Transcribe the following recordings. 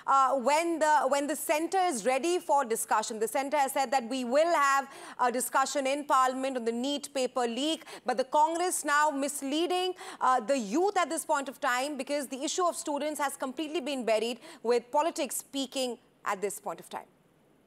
when the centre is ready for discussion. The centre has said that we will have a discussion in Parliament on the NEET paper leak, but the Congress now misleading the youth at this point of time, because the issue of students has completely been buried with politics speaking at this point of time.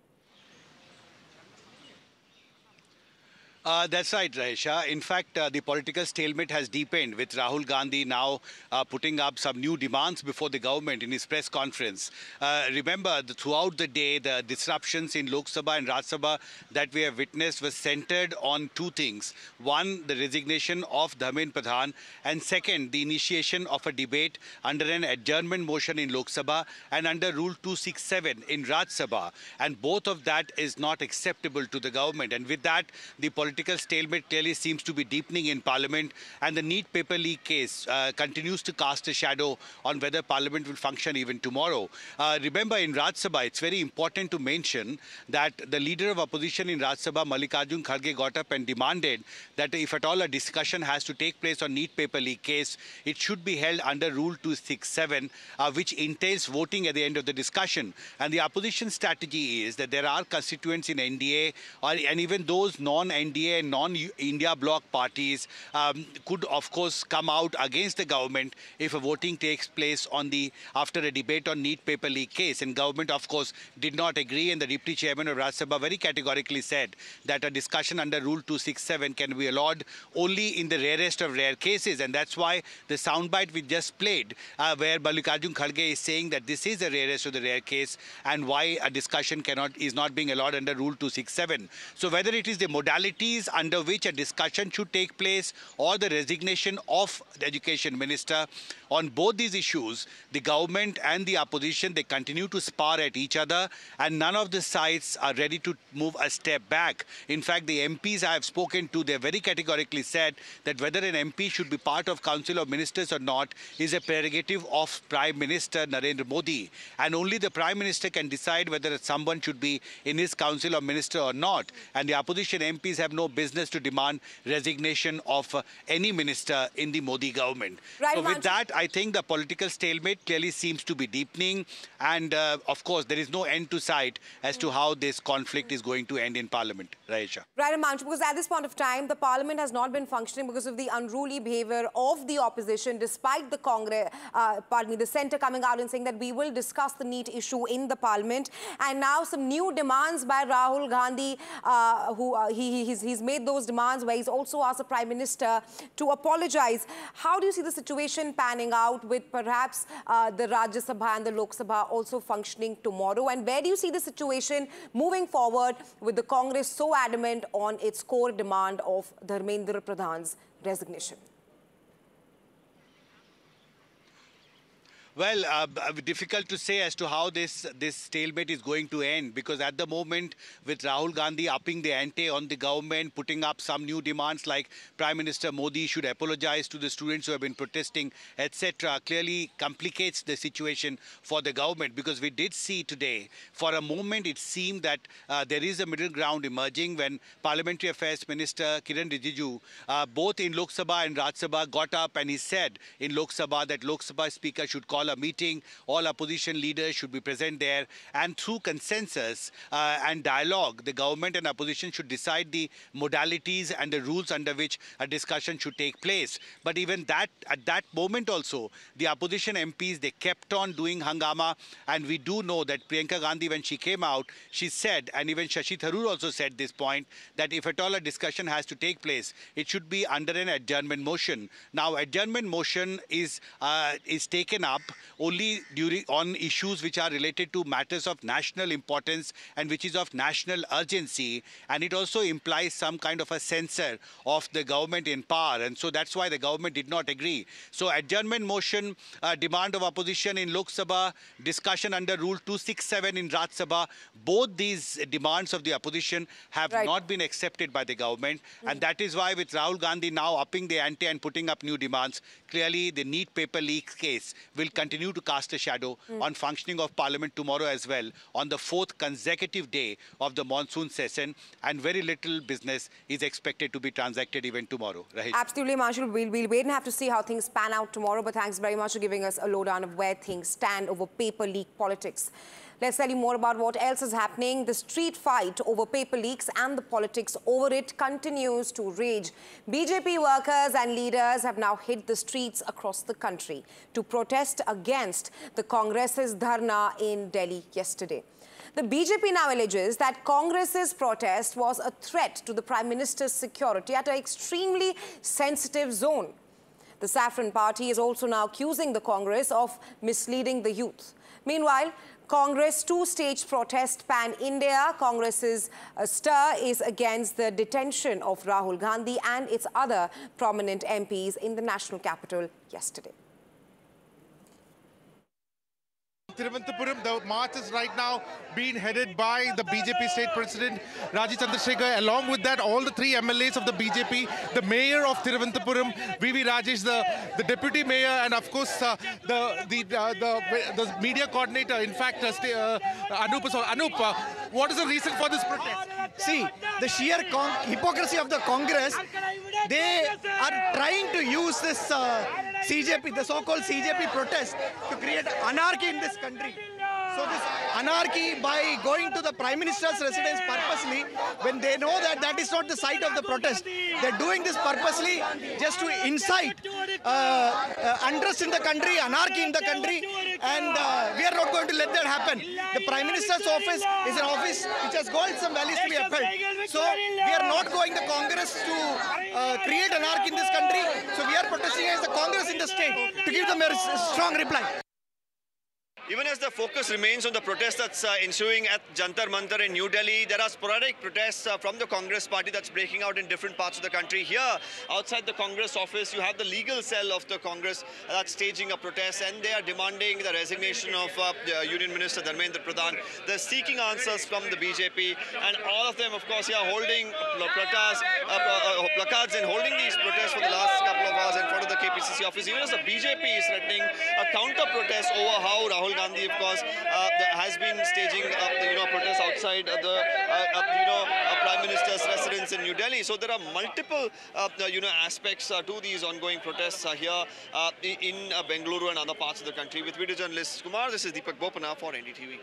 That's right, Raisha. In fact, the political stalemate has deepened, with Rahul Gandhi now putting up some new demands before the government in his press conference. Remember, throughout the day, the disruptions in Lok Sabha and Rajya Sabha that we have witnessed was centered on two things. One, the resignation of Dharmendra Pradhan, and second, the initiation of a debate under an adjournment motion in Lok Sabha and under Rule 267 in Rajya Sabha. And both of that is not acceptable to the government. And with that, the political stalemate clearly seems to be deepening in Parliament, and the NEET paper leak case continues to cast a shadow on whether Parliament will function even tomorrow. Remember, in Rajya Sabha, it's very important to mention that the leader of opposition in Rajya Sabha, Mallikarjun Kharge, got up and demanded that if at all a discussion has to take place on NEET paper leak case, it should be held under Rule 267, which entails voting at the end of the discussion. And the opposition strategy is that there are constituents in NDA and even those non-NDA and non-India bloc parties could, of course, come out against the government if a voting takes place after a debate on NEET paper leak case. And government, of course, did not agree, and the deputy chairman of Rajya Sabha very categorically said that a discussion under Rule 267 can be allowed only in the rarest of rare cases. And that's why the soundbite we just played, where Mallikarjun Kharge is saying that this is the rarest of the rare case and why a discussion is not being allowed under Rule 267. So whether it is the modalities under which a discussion should take place or the resignation of the education minister, on both these issues, the government and the opposition, they continue to spar at each other, and none of the sides are ready to move a step back. In fact, the MPs I have spoken to, they very categorically said that whether an MP should be part of Council of Ministers or not is a prerogative of Prime Minister Narendra Modi, and only the Prime Minister can decide whether someone should be in his Council of Ministers or not. And the opposition MPs have no business to demand resignation of any minister in the Modi government. Right, so with that, I think the political stalemate clearly seems to be deepening, and of course there is no end to sight as to how this conflict is going to end in Parliament. Raisha. Right, Himanshu, because at this point of time, the Parliament has not been functioning because of the unruly behaviour of the opposition, despite the the centre coming out and saying that we will discuss the NEET issue in the Parliament. And now some new demands by Rahul Gandhi, he's made those demands where he's also asked the Prime Minister to apologise. How do you see the situation panning out with perhaps the Rajya Sabha and the Lok Sabha also functioning tomorrow? And where do you see the situation moving forward with the Congress so adamant on its core demand of Dharmendra Pradhan's resignation? Well, difficult to say as to how this stalemate is going to end, because at the moment, with Rahul Gandhi upping the ante on the government, putting up some new demands like Prime Minister Modi should apologize to the students who have been protesting, etc., clearly complicates the situation for the government. Because we did see today, for a moment it seemed that there is a middle ground emerging when Parliamentary Affairs Minister Kiran Rijiju, both in Lok Sabha and Rajya Sabha, got up and he said in Lok Sabha that Lok Sabha Speaker should call a meeting, all opposition leaders should be present there, and through consensus and dialogue, the government and opposition should decide the modalities and the rules under which a discussion should take place. But even that, at that moment also, the opposition MPs, they kept on doing hangama, and we do know that Priyanka Gandhi, when she came out, she said, and even Shashi Tharoor also said this point, that if at all a discussion has to take place, it should be under an adjournment motion. Now, adjournment motion is taken up only on issues which are related to matters of national importance and which is of national urgency, and it also implies some kind of a censor of the government in power, and so that's why the government did not agree. So adjournment motion, demand of opposition in Lok Sabha, discussion under Rule 267 in Rajya Sabha, both these demands of the opposition have not been accepted by the government, and that is why with Rahul Gandhi now upping the ante and putting up new demands, clearly the NEET paper leak case will continue continue to cast a shadow on functioning of Parliament tomorrow as well, on the 4th consecutive day of the monsoon session, and very little business is expected to be transacted even tomorrow. Right? Absolutely, Marshall. We'll wait and have to see how things pan out tomorrow, but thanks very much for giving us a lowdown of where things stand over paper leak politics. Let's tell you more about what else is happening. The street fight over paper leaks and the politics over it continues to rage. BJP workers and leaders have now hit the streets across the country to protest against the Congress's dharna in Delhi yesterday. The BJP now alleges that Congress's protest was a threat to the Prime Minister's security at an extremely sensitive zone. The Saffron Party is also now accusing the Congress of misleading the youth. Meanwhile, Congress two-stage protest pan-India. Congress's stir is against the detention of Rahul Gandhi and its other prominent MPs in the national capital yesterday. Thiruvananthapuram, the march is right now being headed by the BJP state president Rajeev Chandrasekhar. Along with that, all the 3 MLAs of the BJP, the mayor of Thiruvananthapuram, VV Rajesh, the deputy mayor, and of course the media coordinator. In fact, Anup. Anup, what is the reason for this protest? See, the sheer hypocrisy of the Congress. They are trying to use this CJP, the so-called CJP protest, to create anarchy in this country. So this anarchy by going to the Prime Minister's residence purposely, when they know that that is not the site of the protest, they're doing this purposely just to incite unrest in the country, anarchy in the country, and we are not going to let that happen. The Prime Minister's office is an office which has got some values to be upheld. So we are not going the Congress to create anarchy in this country. So we are protesting against the Congress in the state to give them a strong reply. Even as the focus remains on the protest that's ensuing at Jantar Mantar in New Delhi, there are sporadic protests from the Congress party that's breaking out in different parts of the country. Here, outside the Congress office, you have the legal cell of the Congress that's staging a protest, and they are demanding the resignation of Union Minister Dharmendra Pradhan. They're seeking answers from the BJP, and all of them, of course, are holding placards and holding these protests for the last couple of hours in front of the KPCC office. Even as the BJP is threatening a counter-protest over how Rahul Gandhi, of course, has been staging protests outside the Prime Minister's residence in New Delhi. So there are multiple aspects to these ongoing protests here in Bengaluru and other parts of the country. With video journalist Kumar, this is Deepak Bopana for NDTV.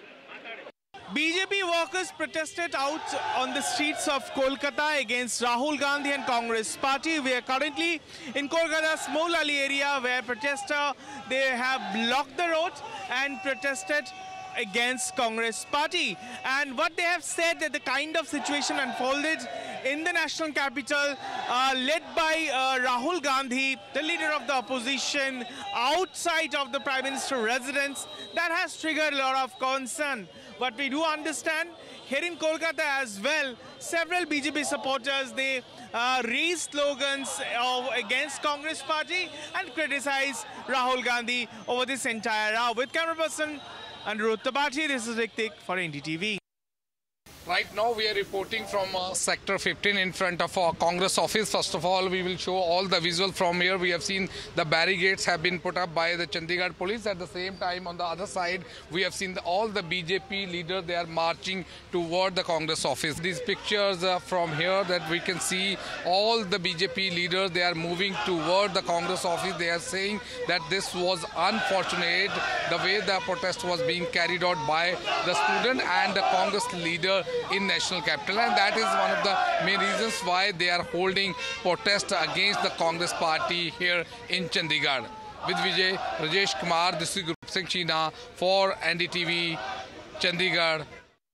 BJP workers protested out on the streets of Kolkata against Rahul Gandhi and Congress party. We are currently in Kolkata's Moulali area where they have blocked the road and protested against Congress party. And what they have said that the kind of situation unfolded in the national capital led by Rahul Gandhi, the leader of the opposition, outside of the Prime Minister residence, that has triggered a lot of concern. But we do understand here in Kolkata as well, several BJP supporters, they raised slogans against Congress party and criticize Rahul Gandhi over this entire hour. With camera person Anirudh Tripathi, this is Ritik for NDTV. Right now we are reporting from Sector 15 in front of our Congress office. First of all, we will show all the visual from here. We have seen the barricades have been put up by the Chandigarh police. At the same time, on the other side, we have seen all the BJP leaders, they are marching toward the Congress office. These pictures from here that we can see all the BJP leaders, they are moving toward the Congress office. They are saying that this was unfortunate, the way the protest was being carried out by the student and the Congress leader in national capital, and that is one of the main reasons why they are holding protest against the Congress party here in Chandigarh. With Vijay, Rajesh Kumar, this is Group Singh China for NDTV, Chandigarh.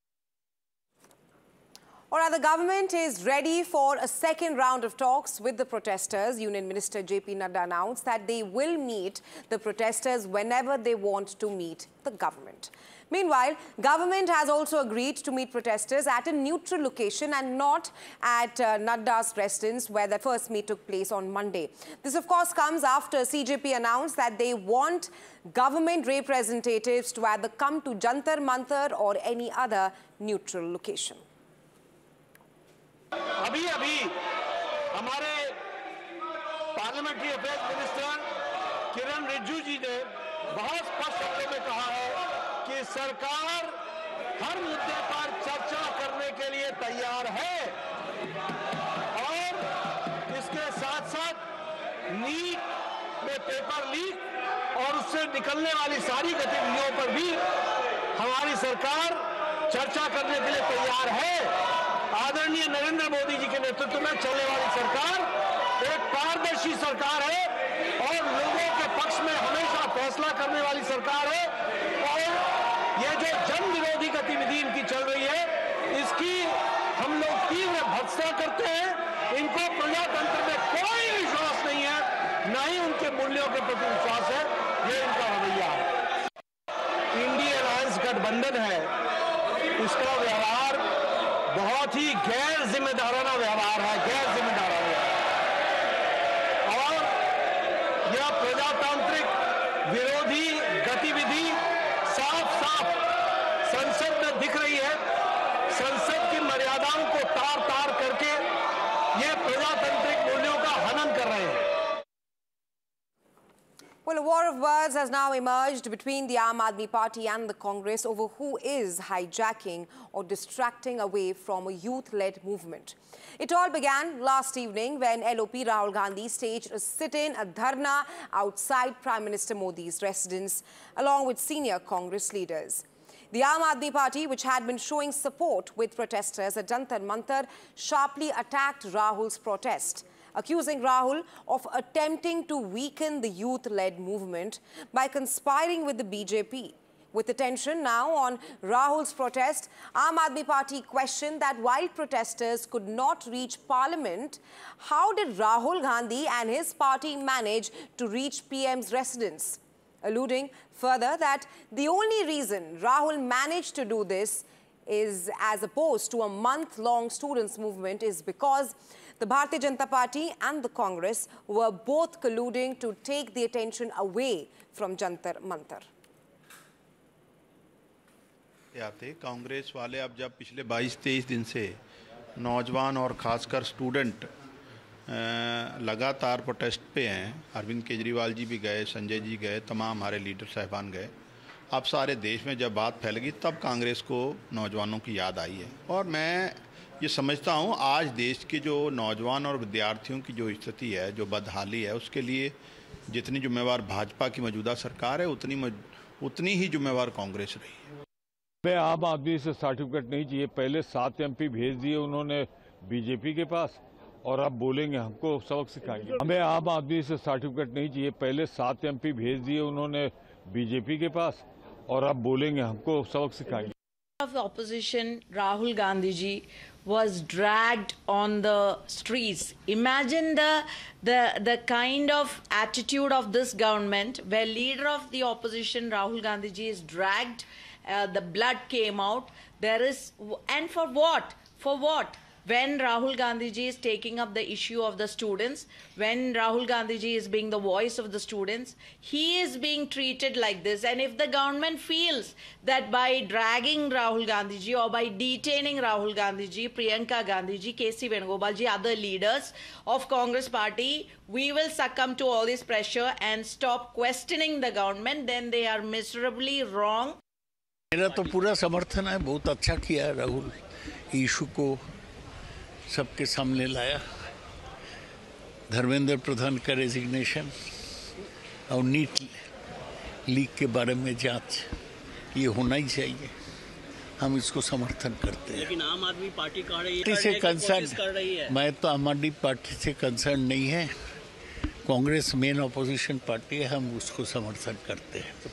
All right, the government is ready for a second round of talks with the protesters. Union Minister JP Nadda announced that they will meet the protesters whenever they want to meet the government. Meanwhile, government has also agreed to meet protesters at a neutral location and not at Nadda's residence where the first meet took place on Monday. This, of course, comes after CJP announced that they want government representatives to either come to Jantar Mantar or any other neutral location. अभी हमारे parliamentary affairs minister किरण रिजिजू जी ने बहुत स्पष्ट शब्दों में कहा है कि सरकार हर मुद्दे पर चर्चा करने के लिए तैयार है और इसके साथ साथ नीट में पेपर लीक और उससे निकलने वाली सारी गतिविधियों पर भी हमारी सरकार चर्चा करने के लिए तैयार है। आदरणीय नरेंद्र मोदी जी के नेतृत्व में चलने वाली सरकार एक पारदर्शी सरकार है और लोगों के पक्ष में हमेशा फैसला करने वाली सरकार है और ये जो जन विरोधी गतिविधि इनकी चल रही है इसकी हम लोग तीव्र भर्त्सना करते हैं। इनको प्रजातंत्र में कोई विश्वास नहीं है, न ही उनके मूल्यों के प्रति विश्वास है, ये इनका रवैया है। इंडिया अलायंस गठबंधन है, इसका व्यवहार बहुत ही गैर जिम्मेदाराना व्यवहार है, गैर जिम्मेदाराना और यह प्रजातांत्रिक विरोधी गतिविधि साफ साफ संसद में दिख रही है। संसद की मर्यादाओं को तार तार करके ये प्रजातांत्रिक मूल्यों का हनन कर रहे हैं। Well, a war of words has now emerged between the Aam Aadmi Party and the Congress over who is hijacking or distracting away from a youth-led movement. It all began last evening when LOP Rahul Gandhi staged a sit-in, a dharna outside Prime Minister Modi's residence, along with senior Congress leaders. The Aam Aadmi Party, which had been showing support with protesters at Jantar Mantar, sharply attacked Rahul's protest, accusing Rahul of attempting to weaken the youth-led movement by conspiring with the BJP. With attention now on Rahul's protest, Aam Aadmi Party questioned that while protesters could not reach Parliament, how did Rahul Gandhi and his party manage to reach PM's residence? Alluding further that the only reason Rahul managed to do this is as opposed to a month-long students' movement is because the Bharatiya Janata Party and the Congress were both colluding to take the attention away from Jantar Mantar. आते कांग्रेस वाले अब जब पिछले 22-23 दिन से नौजवान और खासकर स्टूडेंट लगातार प्रोटेस्ट पे हैं, अरविंद केजरीवाल जी भी गए, संजय जी गए, तमाम हमारे लीडर साहिबान गए। अब सारे देश में जब बात फैल गई तब कांग्रेस को नौजवानों की याद आई है और मैं ये समझता हूँ आज देश के जो नौजवान और विद्यार्थियों की जो स्थिति है, जो बदहाली है, उसके लिए जितनी जिम्मेवार भाजपा की मौजूदा सरकार है उतनी ही जिम्मेवार कांग्रेस रही है। हमें आम आदमी से सर्टिफिकेट नहीं चाहिए। पहले 7 MP भेज दिए उन्होंने बीजेपी के पास और अब बोलेंगे हमको सबक सिखाएंगे। हमें आम आदमी से सर्टिफिकेट नहीं चाहिए। पहले 7 MP भेज दिए उन्होंने बीजेपी के पास और अब बोलेंगे हमको सबक सिखाएंगे। Of the opposition, Rahul Gandhi ji was dragged on the streets. Imagine the kind of attitude of this government where leader of the opposition Rahul Gandhi ji is dragged. The blood came out. And for what? For what? When Rahul Gandhi ji is taking up the issue of the students, when Rahul Gandhi ji is being the voice of the students, he is being treated like this. And if the government feels that by dragging Rahul Gandhi ji or by detaining Rahul Gandhi ji, Priyanka Gandhi ji, K.C. Venugopal ji, other leaders of Congress party, we will succumb to all this pressure and stop questioning the government, then they are miserably wrong. मेरा तो पूरा समर्थन है। बहुत अच्छा किया Rahul, issue को सबके सामने लाया। धर्मेंद्र प्रधान का रेजिग्नेशन और नीट लीक के बारे में जांच, ये होना ही चाहिए। हम इसको समर्थन करते हैं। लेकिन आम आदमी पार्टी कर रही है। मैं तो आम आदमी पार्टी से कंसर्न नहीं है। कांग्रेस मेन अपोजिशन पार्टी है, हम उसको समर्थन करते हैं।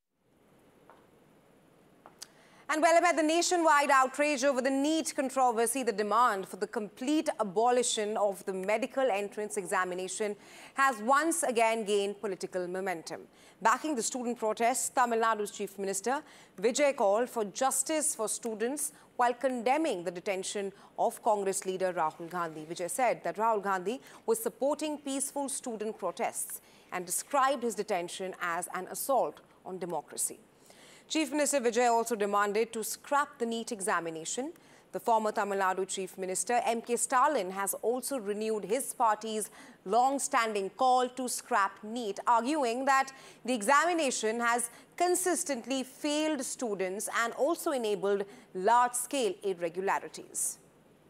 And well, amid the nationwide outrage over the NEET controversy, the demand for the complete abolition of the medical entrance examination has once again gained political momentum. Backing the student protests, Tamil Nadu's Chief Minister Vijay called for justice for students while condemning the detention of Congress leader Rahul Gandhi. Vijay said that Rahul Gandhi was supporting peaceful student protests and described his detention as an assault on democracy. Chief Minister Vijay also demanded to scrap the NEET examination, The former Tamil Nadu Chief Minister M.K. Stalin has also renewed his party's long-standing call to scrap NEET, arguing that the examination has consistently failed students and also enabled large-scale irregularities.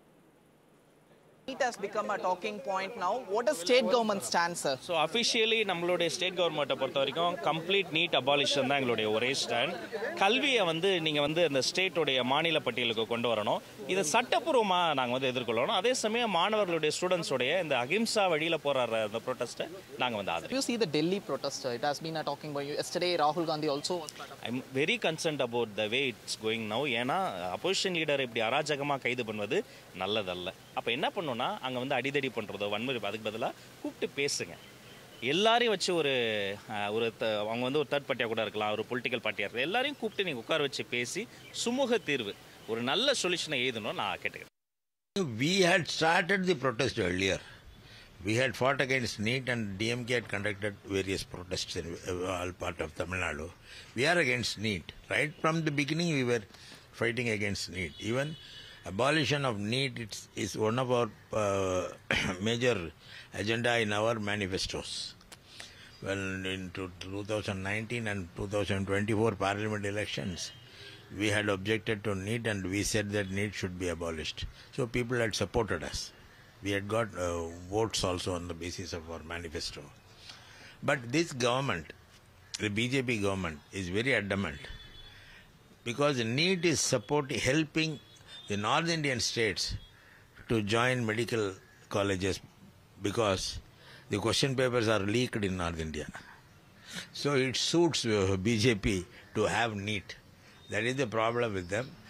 It has become a talking point now. What does state government stand, sir? So officially, நம்மளுடைய state government பொறுத்த வரைக்கும் complete NEET abolition தான் எங்களுடைய ஒரே stand. கல்வியை நீங்க அந்த state உடைய மாநில பட்டியலுக்கு கொண்டு வரணும். இத சட்டபூர்வமா நாங்க எதிர்கொள்ளணும். அதே சமயம் மாணவர்களுடைய ஸ்டூடண்ட்ஸ் உடைய இந்த அகிம்சா வழியில போராடுற அந்த protest நாங்க ஆதரிக்கிறோம். You see the Delhi protest, it has been a talking point. Yesterday Rahul Gandhi also was part of it. I'm very concerned about the way it's going now. ஏனா opposition leader இப்படி அராஜகமா கைது பண்ணுவது நல்லதல்ல. அப்ப என்ன பண்ணனும் அங்க அடிதடி பண்றதோ வன்முறை அதுக்கு பதிலா கூப்பிட்டு பேசுங்க எல்லாரையும் வச்சு ஒரு அவங்க ஒரு தேர்ட் பார்ட்டியா கூட இருக்கலாம் ஒரு பொலிட்டிக்கல் பார்ட்டியா இருக்கலாம் எல்லாரையும் கூப்பிட்டு நீங்க உட்கார வச்சு பேசி சுமூக தீர்வு ஒரு நல்ல சொல்யூஷனை எழுதணும் நான் கேட்டுக்கிறேன். We had started the protest earlier. We had fought against NEET and DMK had conducted various protests in all part of Tamil Nadu. We are against NEET. Right from the beginning we were fighting against NEET. Even abolition of NEET is one of our major agenda in our manifestos. Well, in 2019 and 2024 parliament elections, we had objected to NEET and we said that NEET should be abolished. So people had supported us. We had got votes also on the basis of our manifesto. But this government, the BJP government, is very adamant because NEET is helping the North Indian states to join medical colleges because the question papers are leaked in North India. So it suits BJP to have NEET. That is the problem with them.